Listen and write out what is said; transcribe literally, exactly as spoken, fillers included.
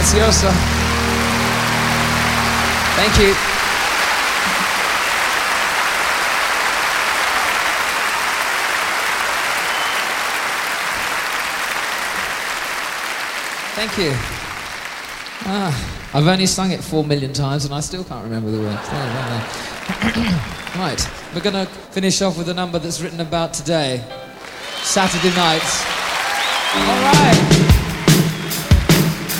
Grazioso. Thank you. Thank you. Ah, I've only sung it four million times and I still can't remember the words. There, there, there. Right, we're going to finish off with a number that's written about today. Saturday nights. All right.